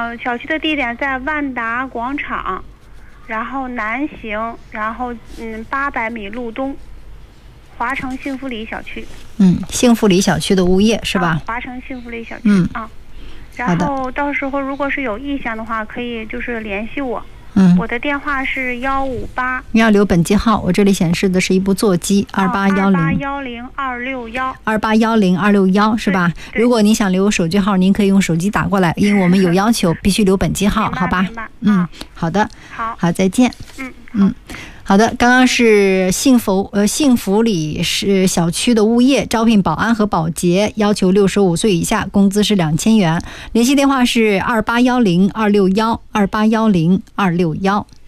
小区的地点在万达广场，然后南行，然后800米路东，华城幸福里小区。 幸福里小区的物业是吧？ 华城幸福里小区。然后到时候如果是有意向的话，可以就是联系我。我的电话是158。 你要留本机号，我这里显示的是一部座机2810-261是吧？如果您想留手机号，您可以用手机打过来，因为我们有要求必须留本机号，好吧？好的，好，再见。好的，刚刚是幸福里是小区的物业招聘保安和保洁，要求65岁以下，工资是2000元。联系电话是2810-261，2810-261。